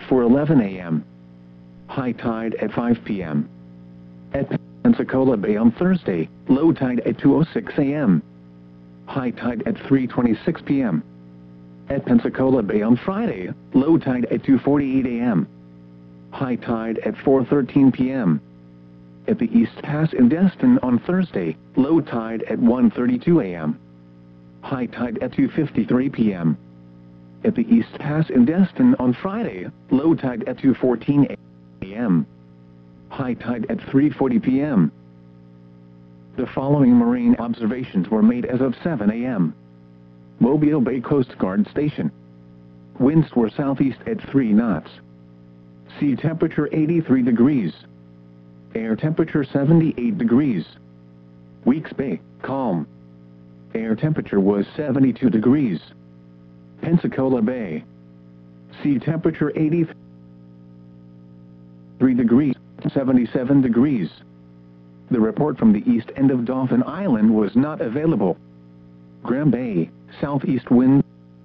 4:11 a.m. High tide at 5 p.m. At Pensacola Bay on Thursday, low tide at 2:06 a.m. High tide at 3:26 p.m. At Pensacola Bay on Friday, low tide at 2:48 a.m. High tide at 4:13 p.m. At the East Pass in Destin on Thursday, low tide at 1:32 a.m. High tide at 2:53 p.m. At the East Pass in Destin on Friday, low tide at 2:14 a.m. High tide at 3:40 p.m. The following marine observations were made as of 7 a.m. Mobile Bay Coast Guard Station. Winds were southeast at 3 knots. Sea temperature 83 degrees. Air temperature 78 degrees. Weeks Bay, calm. Air temperature was 72 degrees. Pensacola Bay. Sea temperature 83 degrees, 77 degrees. The report from the east end of Dauphin Island was not available. Graham Bay, southeast winds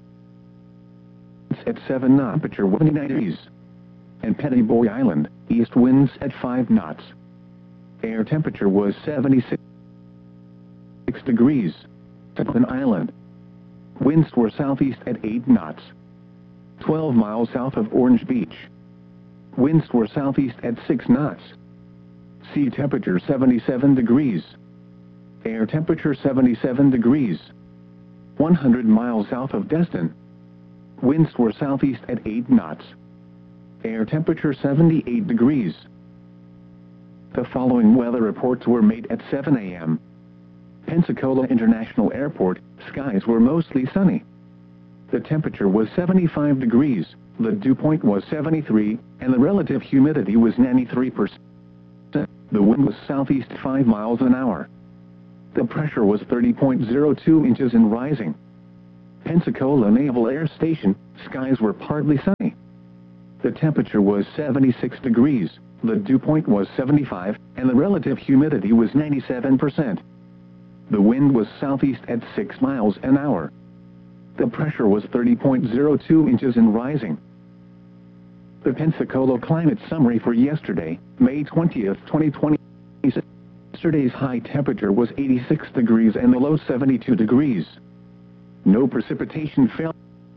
at 7 knots, temperature 29 degrees. And Petty Boy Island, east winds at 5 knots. Air temperature was 76 degrees. Dauphin Island. Winds were southeast at 8 knots. 12 miles south of Orange Beach. Winds were southeast at 6 knots. Sea temperature 77 degrees. Air temperature 77 degrees. 100 miles south of Destin. Winds were southeast at 8 knots. Air temperature 78 degrees. The following weather reports were made at 7 a.m. Pensacola International Airport, skies were mostly sunny. The temperature was 75 degrees, the dew point was 73, and the relative humidity was 93%. The wind was southeast 5 miles an hour. The pressure was 30.02 inches and rising. Pensacola Naval Air Station, skies were partly sunny. The temperature was 76 degrees, the dew point was 75, and the relative humidity was 97%. The wind was southeast at 6 miles an hour. The pressure was 30.02 inches and rising. The Pensacola climate summary for yesterday, May 20th, 2020. Yesterday's high temperature was 86 degrees and the low 72 degrees. No precipitation fell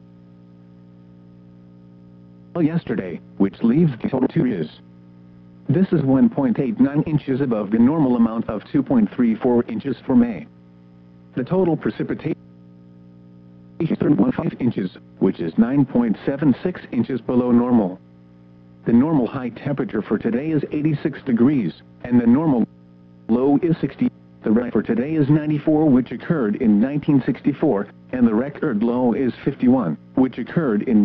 yesterday, which leaves the total 2 inches. This is 1.89 inches above the normal amount of 2.34 inches for May. The total precipitation is 3.15 inches, which is 9.76 inches below normal. The normal high temperature for today is 86 degrees, and the normal low is 60. The record for today is 94, which occurred in 1964, and the record low is 51, which occurred in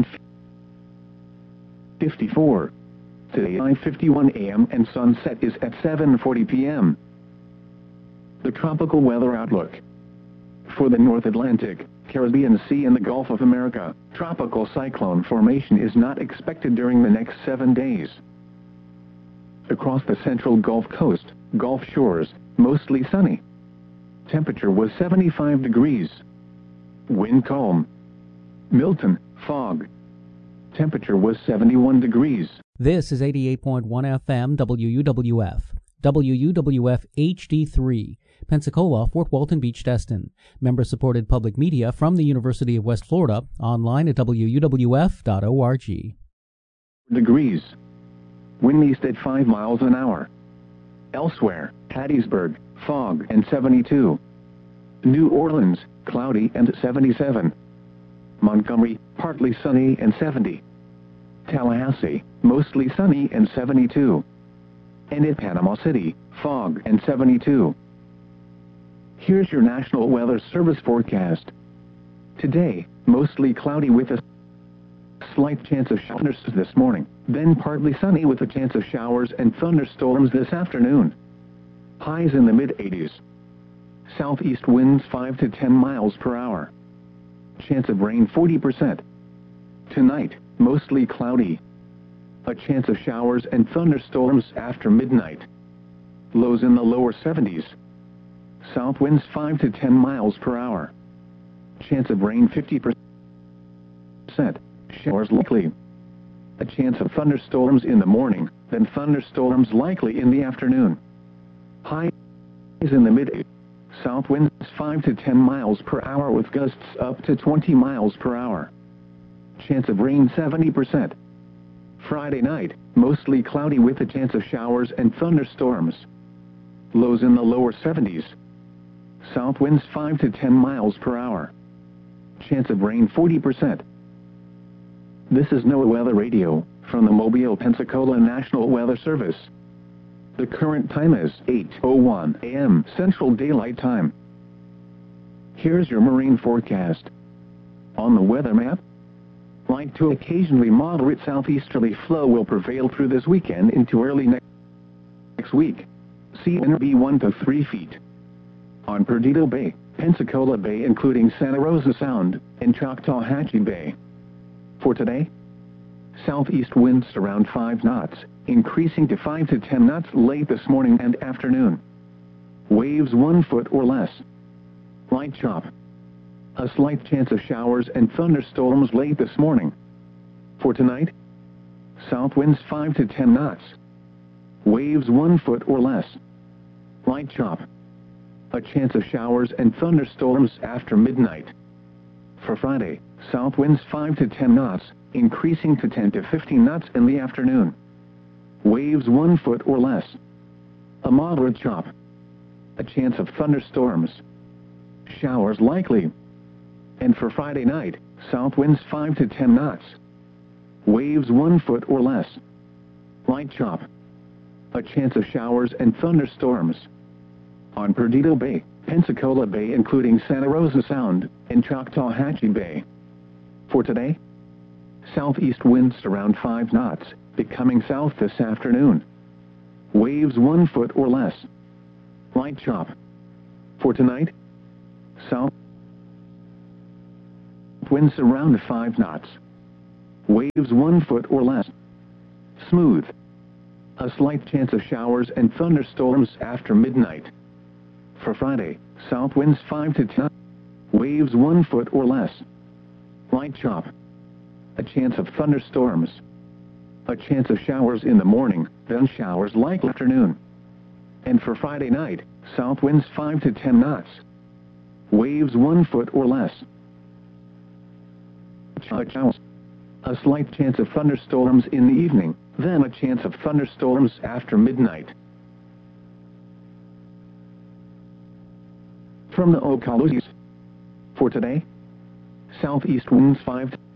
1954. Today 9:51 a.m. and sunset is at 7:40 p.m. The tropical weather outlook. For the North Atlantic, Caribbean Sea and the Gulf of America, tropical cyclone formation is not expected during the next 7 days. Across the central Gulf Coast, Gulf shores, mostly sunny. Temperature was 75 degrees. Wind calm. Milton, fog. Temperature was 71 degrees. This is 88.1 FM WUWF. WUWF HD3, Pensacola, Fort Walton Beach, Destin. Member-supported public media from the University of West Florida, online at wuwf.org. Degrees. Wind east at 5 miles an hour. Elsewhere, Hattiesburg, fog and 72. New Orleans, cloudy and 77. Montgomery, partly sunny and 70. Tallahassee, mostly sunny and 72. And in Panama City, fog and 72. Here's your National Weather Service forecast. Today, mostly cloudy with a slight chance of showers this morning, then partly sunny with a chance of showers and thunderstorms this afternoon. Highs in the mid-80s. Southeast winds 5 to 10 miles per hour. Chance of rain 40%. Tonight, mostly cloudy. A chance of showers and thunderstorms after midnight. Lows in the lower 70s. South winds 5 to 10 miles per hour. Chance of rain 50%. Showers likely. A chance of thunderstorms in the morning, then thunderstorms likely in the afternoon. Highs in the mid. South winds 5 to 10 miles per hour with gusts up to 20 miles per hour. Chance of rain 70%. Friday night, mostly cloudy with a chance of showers and thunderstorms. Lows in the lower 70s. South winds 5 to 10 miles per hour. Chance of rain 40%. This is NOAA Weather Radio, from the Mobile, Pensacola National Weather Service. The current time is 8:01 a.m. Central Daylight Time. Here's your marine forecast. On the weather map, light to occasionally moderate southeasterly flow will prevail through this weekend into early next week. Sea wind be 1 to 3 feet. On Perdido Bay, Pensacola Bay including Santa Rosa Sound, and Choctawhatchee Bay. For today, southeast winds around 5 knots, increasing to 5 to 10 knots late this morning and afternoon. Waves 1 foot or less. Light chop. A slight chance of showers and thunderstorms late this morning. For tonight, south winds 5 to 10 knots. Waves 1 foot or less. Light chop. A chance of showers and thunderstorms after midnight. For Friday, south winds 5 to 10 knots, increasing to 10 to 15 knots in the afternoon. Waves 1 foot or less. A moderate chop. A chance of thunderstorms. Showers likely. And for Friday night, south winds 5 to 10 knots. Waves 1 foot or less. Light chop. A chance of showers and thunderstorms. On Perdido Bay, Pensacola Bay including Santa Rosa Sound, and Choctawhatchee Bay. For today, southeast winds around 5 knots, becoming south this afternoon. Waves 1 foot or less. Light chop. For tonight, south winds around 5 knots. Waves 1 foot or less. Smooth. A slight chance of showers and thunderstorms after midnight. For Friday, south winds 5 to 10. Waves 1 foot or less. Light chop. A chance of thunderstorms. A chance of showers in the morning, then showers likely afternoon. And for Friday night, south winds 5 to 10 knots. Waves 1 foot or less. A slight chance of thunderstorms in the evening, then a chance of thunderstorms after midnight. From the Okaloosa, for today, southeast winds 5 to